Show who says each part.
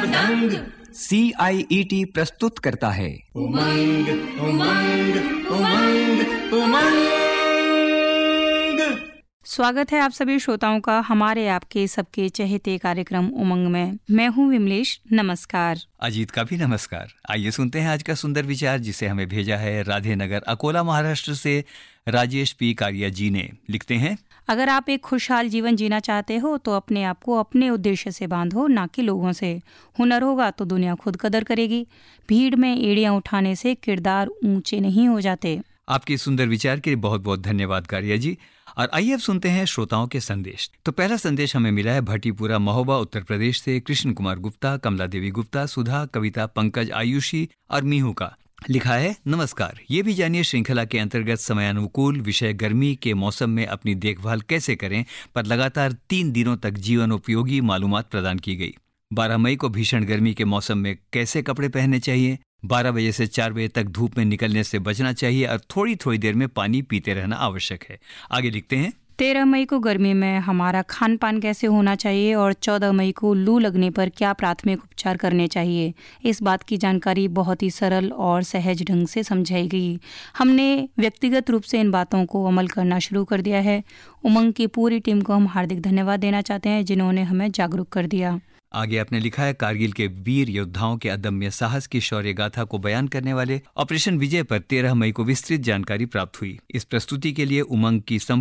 Speaker 1: दंग।
Speaker 2: CIET प्रस्तुत करता है
Speaker 1: उमंग उमंग उमंग उमंग।
Speaker 3: स्वागत है आप सभी श्रोताओं का हमारे आपके सबके चहेते कार्यक्रम उमंग में। मैं हूं विमलेश। नमस्कार।
Speaker 2: अजीत का भी नमस्कार। आइए सुनते हैं आज का सुंदर विचार, जिसे हमें भेजा है राधे नगर अकोला महाराष्ट्र से राजेश पी कारिया जी ने। लिखते हैं,
Speaker 3: अगर आप एक खुशहाल जीवन जीना चाहते हो तो अपने आप को अपने उद्देश्य से बांधो, ना कि लोगों से। हुनर होगा तो दुनिया खुद कदर करेगी। भीड़ में एड़ियां उठाने से किरदार ऊंचे नहीं हो जाते।
Speaker 2: आपके सुंदर विचार के लिए बहुत बहुत धन्यवाद कारिया जी। और आइए अब सुनते हैं श्रोताओं के संदेश। तो पहला संदेश हमें मिला है भट्टीपुरा महोबा उत्तर प्रदेश से कृष्ण कुमार गुप्ता, कमला देवी गुप्ता, सुधा, कविता, पंकज, आयुषी और मीहू का। लिखा है, नमस्कार, ये भी जानिए श्रृंखला के अंतर्गत समयानुकूल विषय गर्मी के मौसम में अपनी देखभाल कैसे करें पर लगातार 3 दिनों तक जीवन उपयोगी मालूमात प्रदान की गई। 12 मई को भीषण गर्मी के मौसम में कैसे कपड़े पहनने चाहिए, 12 बजे से 4 बजे तक धूप में निकलने से बचना चाहिए और थोड़ी थोड़ी देर में पानी पीते रहना आवश्यक है। आगे लिखते हैं,
Speaker 3: 13 मई को गर्मी में हमारा खान पान कैसे होना चाहिए और 14 मई को लू लगने पर क्या प्राथमिक उपचार करने चाहिए। इस बात की जानकारी बहुत ही सरल और सहज ढंग से समझाई गई। हमने व्यक्तिगत रूप से इन बातों को अमल करना शुरू कर दिया है। उमंग की पूरी टीम को हम हार्दिक धन्यवाद देना चाहते हैं, जिन्होंने हमें जागरूक कर दिया।
Speaker 2: आगे आपने लिखा है, कारगिल के वीर योद्धाओं के अदम्य साहस की शौर्य गाथा को बयान करने वाले ऑपरेशन विजय पर 13 मई को विस्तृत जानकारी प्राप्त हुई। इस प्रस्तुति के लिए उमंग की